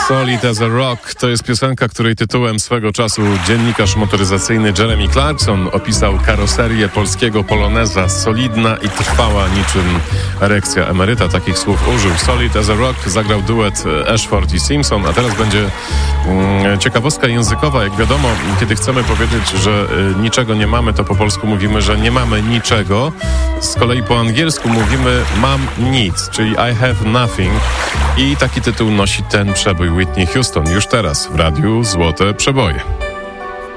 Solid as a Rock to jest piosenka, której tytułem swego czasu dziennikarz motoryzacyjny Jeremy Clarkson opisał karoserię polskiego poloneza. Solidna i trwała niczym erekcja emeryta. Takich słów użył. Solid as a Rock zagrał duet Ashford i Simpson, a teraz będzie ciekawostka językowa. Jak wiadomo, kiedy chcemy powiedzieć, że niczego nie mamy, to po polsku mówimy, że nie mamy niczego. Z kolei po angielsku mówimy mam nic, czyli I have nothing. I taki tytuł nosi ten przebój Whitney Houston już teraz w radiu Złote Przeboje.